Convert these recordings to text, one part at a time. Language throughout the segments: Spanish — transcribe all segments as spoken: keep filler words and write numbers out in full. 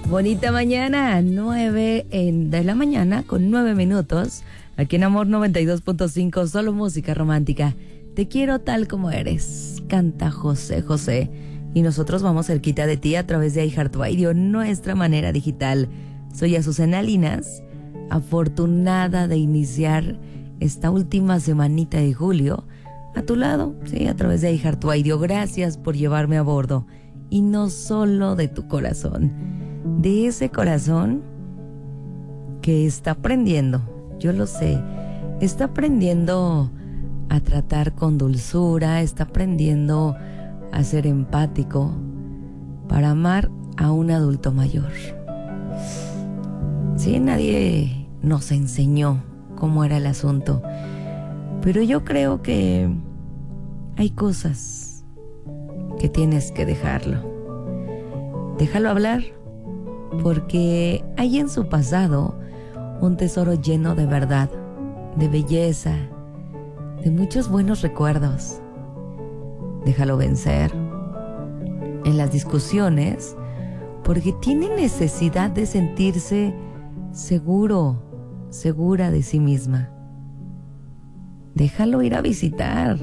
Bonita mañana, nueve en, de la mañana con nueve minutos. Aquí en Amor noventa y dos punto cinco, solo música romántica. Te quiero tal como eres, canta José José. Y nosotros vamos cerquita de ti a través de iHeartRadio, nuestra manera digital. Soy Azucena Linas, afortunada de iniciar esta última semanita de julio a tu lado, sí, a través de iHeartRadio. Gracias por llevarme a bordo. Y no solo de tu corazón, de ese corazón que está aprendiendo, yo lo sé, está aprendiendo a tratar con dulzura, está aprendiendo a ser empático para amar a un adulto mayor. Sí, nadie nos enseñó cómo era el asunto, pero yo creo que hay cosas que tienes que dejarlo. Déjalo hablar, porque hay en su pasado un tesoro lleno de verdad, de belleza, de muchos buenos recuerdos. Déjalo vencer en las discusiones, porque tiene necesidad de sentirse seguro, segura de sí misma. Déjalo ir a visitar,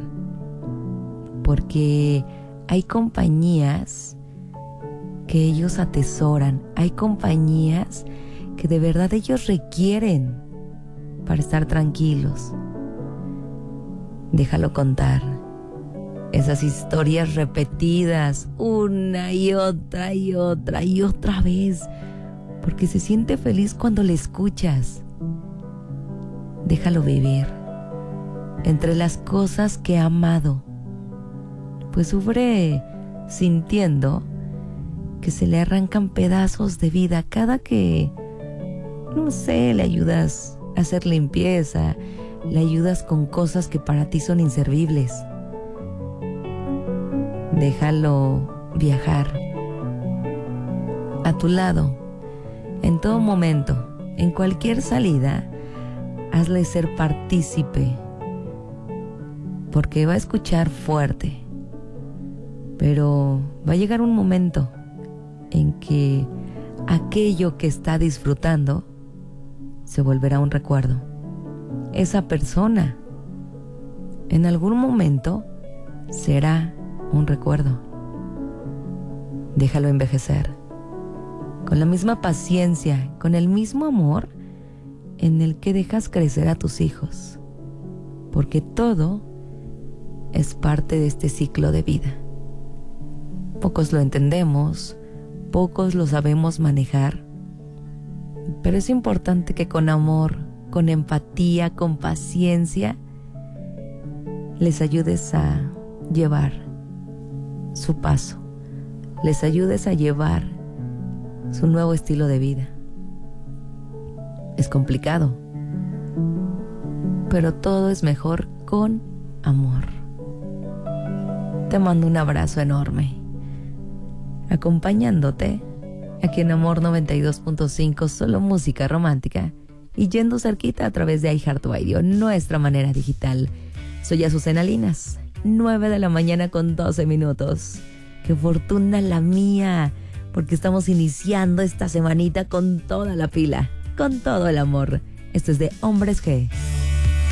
porque hay compañías que ellos atesoran, hay compañías que de verdad ellos requieren para estar tranquilos. Déjalo contar esas historias repetidas una y otra y otra y otra vez, porque se siente feliz cuando le escuchas. Déjalo vivir entre las cosas que ha amado, pues sufre sintiendo que se le arrancan pedazos de vida cada que, no sé, le ayudas a hacer limpieza, le ayudas con cosas que para ti son inservibles. Déjalo viajar a tu lado, en todo momento, en cualquier salida. Hazle ser partícipe, porque va a escuchar fuerte, pero va a llegar un momento en que aquello que está disfrutando se volverá un recuerdo. Esa persona en algún momento será un recuerdo. Déjalo envejecer con la misma paciencia, con el mismo amor en el que dejas crecer a tus hijos, porque todo es parte de este ciclo de vida. Pocos lo entendemos, pocos lo sabemos manejar, pero es importante que con amor, con empatía, con paciencia, les ayudes a llevar su paso, les ayudes a llevar su nuevo estilo de vida. Es complicado, pero todo es mejor con amor. Te mando un abrazo enorme, acompañándote aquí en Amor noventa y dos punto cinco, solo música romántica, y yendo cerquita a través de iHeartRadio, nuestra manera digital. Soy Azucena Linas, nueve de la mañana con doce minutos. Qué fortuna la mía, porque estamos iniciando esta semanita con toda la pila, con todo el amor. Esto es de Hombres G.